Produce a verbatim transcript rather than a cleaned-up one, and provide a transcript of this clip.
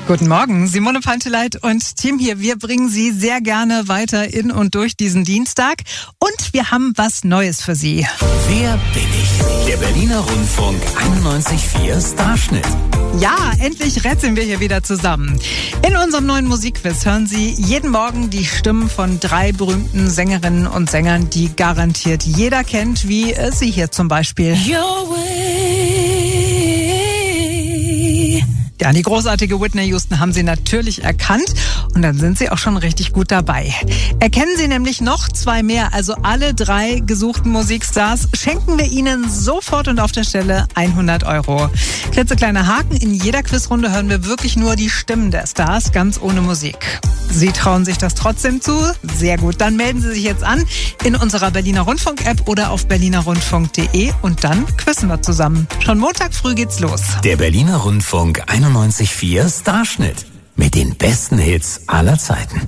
Guten Morgen, Simone Panteleit und Tim hier. Wir bringen Sie sehr gerne weiter in und durch diesen Dienstag. Und wir haben was Neues für Sie. Wer bin ich? Der Berliner Rundfunk einundneunzig Komma vier Starschnitt. Ja, endlich rätseln wir hier wieder zusammen. In unserem neuen Musikquiz hören Sie jeden Morgen die Stimmen von drei berühmten Sängerinnen und Sängern, die garantiert jeder kennt, wie Sie hier zum Beispiel. Your way. Ja, die großartige Whitney Houston haben Sie natürlich erkannt und dann sind Sie auch schon richtig gut dabei. Erkennen Sie nämlich noch zwei mehr, also alle drei gesuchten Musikstars, schenken wir Ihnen sofort und auf der Stelle hundert Euro. Klitzekleiner Haken, in jeder Quizrunde hören wir wirklich nur die Stimmen der Stars, ganz ohne Musik. Sie trauen sich das trotzdem zu? Sehr gut, dann melden Sie sich jetzt an in unserer Berliner Rundfunk-App oder auf berliner rundfunk punkt de und dann quizzen wir zusammen. Schon Montag früh geht's los. Der Berliner Rundfunk einundneunzig Komma vier Starschnitt mit den besten Hits aller Zeiten.